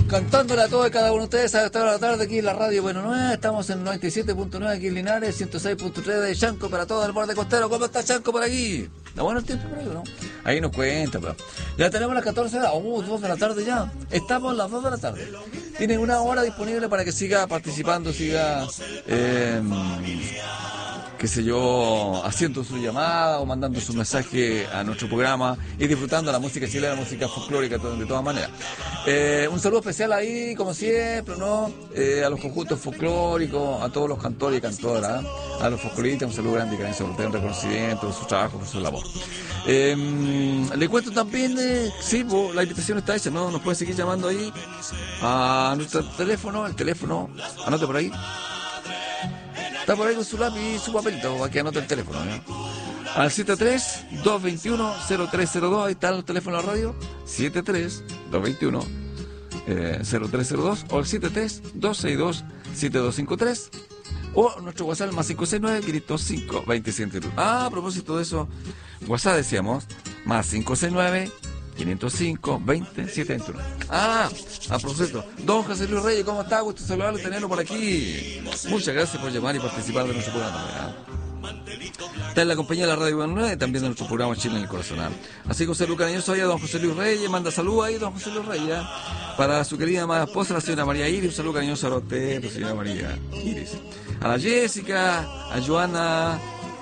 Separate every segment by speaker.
Speaker 1: Cantándole a todos y cada uno de ustedes a esta hora de la tarde aquí en la radio Bueno Nueva. Estamos en 97.9 aquí en Linares, 106.3 de Chanco para todo el borde costero. ¿Cómo está Chanco por aquí? ¿Está bueno el tiempo por ahí o no? Ahí nos cuenta, pero ya tenemos las 14 horas, 2 de la tarde ya. Estamos a las 2 de la tarde. Tiene una hora disponible para que siga participando, siga, qué sé yo, haciendo su llamada o mandando su mensaje a nuestro programa y disfrutando la música chilena, la música folclórica de todas maneras. Un saludo especial ahí, como siempre, ¿no? A los conjuntos folclóricos, a todos los cantores y cantoras, a los folcloristas, un saludo grande y cariñoso por tener reconocimiento por su trabajo, por su labor. Le cuento también, sí, la invitación está hecha, ¿no? Nos pueden seguir llamando ahí a nuestro teléfono, el teléfono, anote por ahí. Está por ahí con su lápiz y su papelito, para que anote el teléfono, ¿no? Al 73-221-0302, ahí está el teléfono de la radio, 73-221-0302, o el 73-262-7253, o nuestro WhatsApp más 569-505-27. A propósito de eso, WhatsApp decíamos, más 569-505-2721. A propósito, don José Luis Reyes, ¿cómo está? Gusto saludarlo y tenerlo por aquí. Muchas gracias por llamar y participar de nuestro programa, ¿verdad? Está en la compañía de la Radio Bueno Nueva y también de nuestro programa Chile en el Corazón. Así que un saludo cariñoso ahí a don José Luis Reyes, manda saludos ahí don José Luis Reyes, para su querida amada esposa, la señora María Iris, un saludo cariñoso a usted, la señora María Iris. A la Jessica, a Joana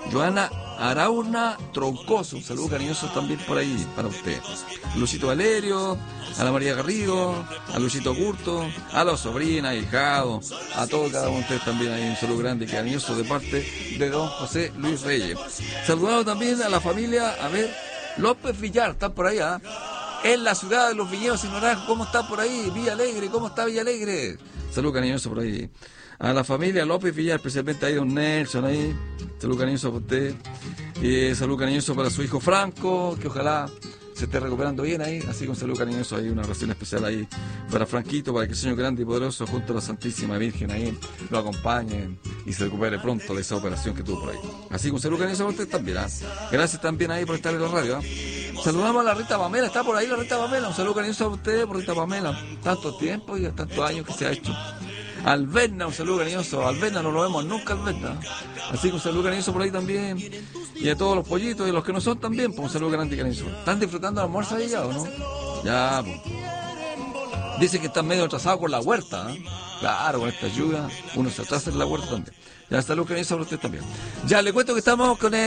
Speaker 1: Arauna Troncoso, un saludo cariñoso también por ahí para usted. Luchito Valerio, a la María Garrido, a Luchito Curto, a los sobrinas, hijados, a todos cada uno de ustedes también hay un saludo grande y cariñoso de parte de don José Luis Reyes. Saludado también a la familia, a ver, López Villar, están por ahí, en la ciudad de los Viñedos y Naranjo, ¿cómo está por ahí? Villa Alegre, ¿cómo está Villa Alegre? Saludo cariñoso por ahí. A la familia López Villar, especialmente ahí don Nelson ahí, saludo cariñoso para usted. Saludo cariñoso para su hijo Franco, que ojalá se esté recuperando bien ahí, así que un saludo cariñoso ahí, una oración especial ahí para Franquito, para que el Señor grande y poderoso junto a la Santísima Virgen ahí lo acompañe y se recupere pronto de esa operación que tuvo por ahí. Así que un saludo cariñoso para usted también, Gracias también ahí por estar en la radio, Saludamos a la Rita Pamela, está por ahí la Rita Pamela, un saludo cariñoso a usted por Rita Pamela, tanto tiempo y tantos años que se ha hecho. Alberna, un saludo cariñoso. Alberna, no lo vemos nunca, Alberna. Así que un saludo cariñoso por ahí también. Y a todos los pollitos y los que no son también, pues un saludo grande y cariñoso. ¿Están disfrutando el almuerzo ahí ya o no? Ya, pues. Dicen que están medio atrasados con la huerta, Claro, con esta lluvia uno se atrasa en la huerta también. Ya, saludo cariñoso para usted también. Ya, le cuento que estamos con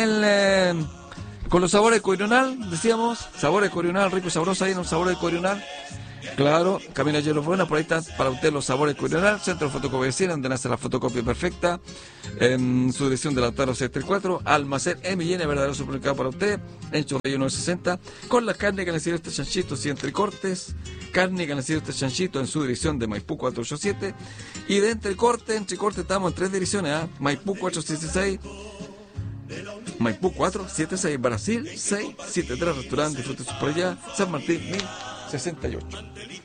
Speaker 1: con los sabores Coirional, decíamos. Sabores Coirional, rico y sabroso ahí en los sabores Coirional. Claro, Camino a Hielo Buena, por ahí están para usted los sabores Coirional, Centro de Fotocopia, donde nace la fotocopia perfecta, en su dirección de Lautaro 634, Almacén M&N, verdadero supermercado para usted, en Chorrillo 960, con la carne que necesita este chanchito, y entre cortes, carne que necesita este chanchito en su dirección de Maipú 487, y de entre corte estamos en 3 direcciones, Maipú 476, Maipú 476, Brasil 673, restaurante, disfrute por allá, San Martín 1068.